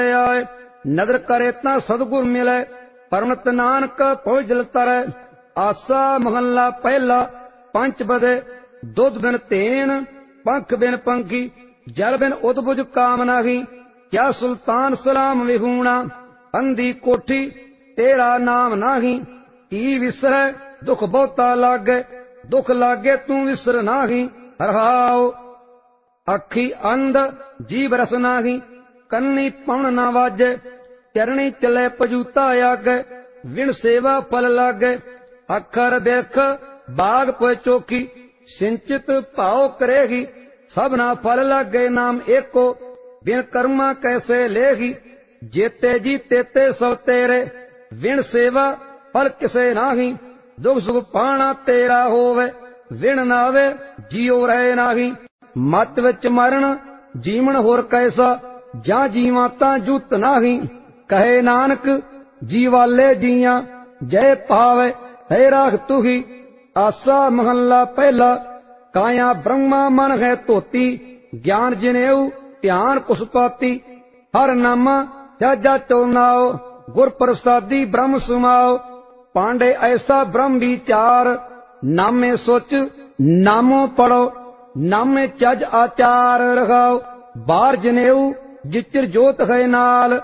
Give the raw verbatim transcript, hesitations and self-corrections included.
आए। नदर करे तां सतगुर मिले, परमत नानक पहुँच जल तरै। आसा महला पहला पंच बदे, दुध बिन तेन पंख बिन पंखी, जल बिन उदबुज काम नाही। क्या सुल्तान सलाम विहूणा, अंधी कोठी तेरा नाम नाही। की विसरै दुख बहुता लागे, दुख लागे तू विसर नाही। रहाओ अखी अंध जीव रस नाही, कन्नी पौन ना वाजे। चरणी चले पजूता आगे, विण सेवा फल लागे। अखर बिरख बाग पोए चोखी, सिंचित भाव करेगी। सबना फल लागे नाम एको, बिन कर्मा कैसे लेगी। जेते जी तेते सब तेरे, विण सेवा फल किसे नाही। दुख सुख पाना तेरा होवे, विण नावे जियो रहे नाही। मत विच मरण जीवन होर कैसा, जा जीवा तां जुत नाही। कहे नानक जीवाले जिया, जय पावे है राख तुही। आसा महला पहला, काया ब्रह्मा मन है धोती। ज्ञान जिनेऊ ध्यान कुसपाती, हर नामा जाजा चौनाओ। गुर प्रसादी ब्रह्म सुमाओ, पांडे ऐसा ब्रह्म विचार। नामे सोच नामो पढ़ो, नामे चज आचार रखाओ। बार जनेऊ जिचर जोत है नाल,